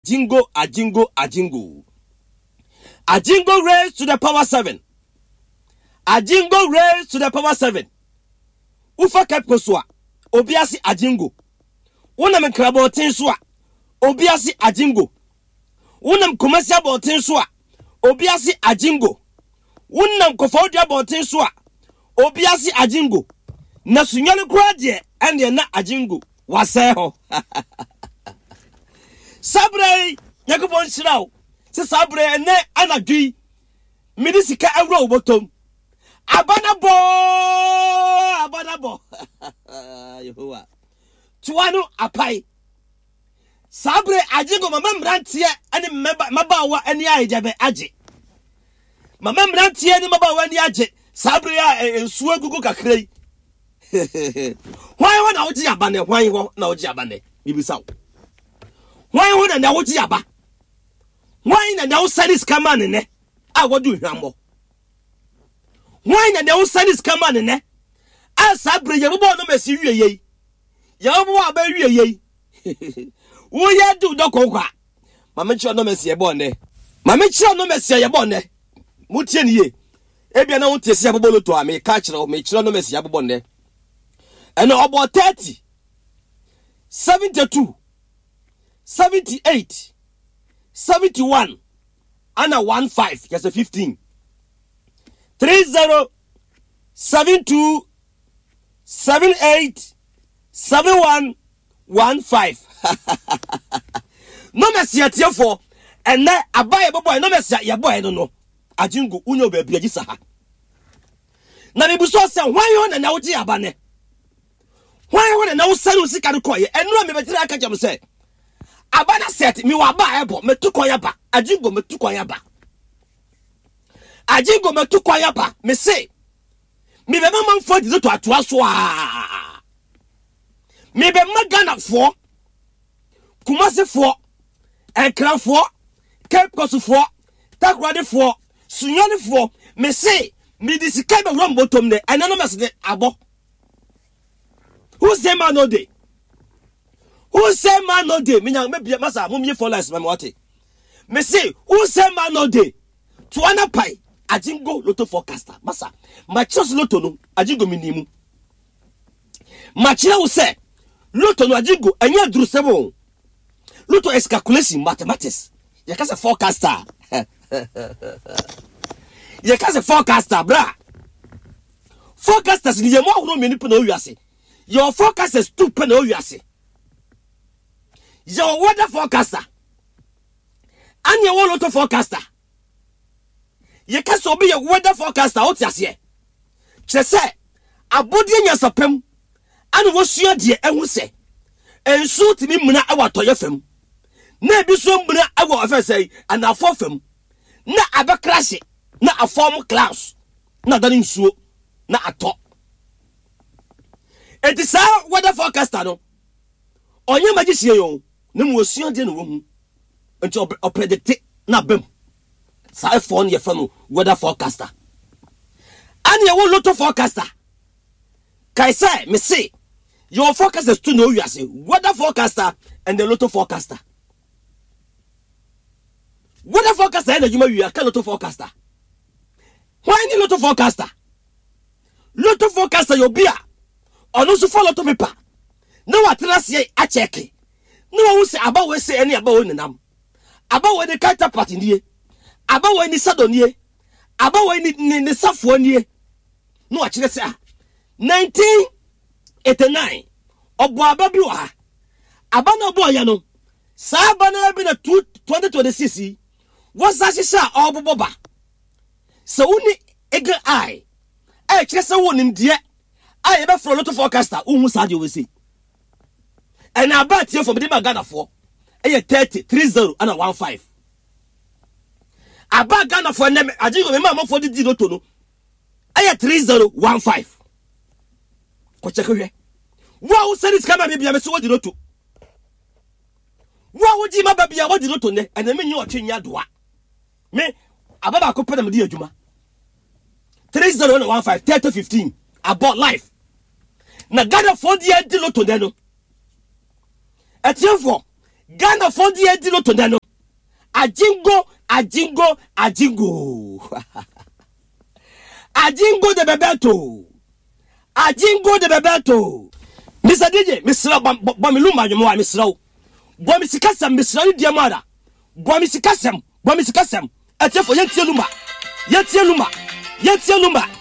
Ajingo. Ajingo raised to the power 7. Ajingo raised to the power 7. Ufa kepkoswa. Obiasi Ajingo. Unam krabotin swa. Obiasi Ajingo. Unam commercial botin swa. Obiasi Ajingo. Unam kofodia botin swa. Obiasi Ajingo. Na sunyali kwaje ende na Ajingo. Waseho. Sabre yakubon shirao. Se sabre ene anadwi. Midisika euro bottom. Abanabo. Yehowa. Tuanu apai. Sabre Ajingo mama mrantie ani mabawa ani ajabe aje. Mama mrantie ani mabawa ani aje. Sabre ya ensuo gugu kakrai. Why wona oji abane why ho na oji abane bibisa. Why wona na oji aba. Why na service command ne a wodu hwambo. Why na service command ne a sabre ye bobo no mesi wieye. Ye bobo aba wieye. Wo ye du dokokwa. Mama chi no mesi ye bonne. Mama chi no mesi ye bonne. Mutie ne ye. Ebia na wotie se abobo loto a me ka kire o me kire no mesi ye bonne. And about 30, 72, 78, 71, and a 15, just a 15. 30, 72, 78, 71, 15. No messy at your for, and now I buy a boy, no messy at your boy, I don't know. Ajingo, uno baby, Jisaha. Nabibuso said, why on an OG abane? Why would no son sick and coy and no me better catch him say? Abana said me wa ba me to koyaba. Ajingo me to koyaba. Ajingo me to koyaba. Me say me be man for the to atwa me be magana for Kumasi for Ekran for Cape Coast for Takrade for Sunyani for me say me this kind of run bottom there anonymous de abo. Who say man no day? Who say man no day? Me maybe masa mumye for life my what? Me say who say man no day? To ana pai Ajingo Lotto forecaster masa. Ma chos Lotto no Ajingo minimu. Ma chira wo say Lotto no Ajingo anya duru sebo. Lotto is calculation mathematics. You can say forecaster. You can say forecaster bra. Forecasters ni ye mo horo meni pe na wiase. Your forecast is too pen o wiase. Your weather forecaster. And your Lotto forecaster. You can so be your weather forecaster out here. Che say abodi nya sapem and wo sua de ehu se. Ensu timi muna awatoye fam. Na bi so muna awo afa say and afo fam. Na abakrash na aform clouds. Na dan nsuo na ato. It is how weather forecaster no. Onye magician yo, na mu osuan de no wo hu. Until predict na bem. Sa phone ye fa no weather forecaster. And ye wo Lotto forecaster. Kai say me say your forecasters to know you as weather forecaster and the Lotto forecaster. Weather forecaster and you are Lotto forecaster. Why any Lotto forecaster? Lotto forecaster your beer. Ono so follow to paper. No atrase ye a check. No one say about we say any about nenam. About when the counterpart in ye. About when the sadon about when the safo ye. No actually say 1989 obo ababi wa. Abana boy ya no. Sa bana bi na 2026. What's that sha oboboba. So uni eagle eye. I chese wonim de I ever for Lotto forecaster who said you will see. And I bet you from the Ghana for a 30, 30 and a 15. I bet Ghana for them. I think remember for the Lotto no. I 3015. Ko check here. Wow, said this camera maybe I'm so what the Lotto. Wow, would you maybe I want the Lotto ne and the men you are changing your door. Me ababa ko peda me di adwuma. 3015 3015 about life. Na Ghana for the Lotto deno. Etiefo Ghana for the Lotto deno. Ajingo Ajingo de Bebeto Ajingo de Bebeto Mr. DJ Mr. Bamiluma Yomo Mr. Bomisikasam Mr. Diamara Bomisikasam Atiafo Yetieluma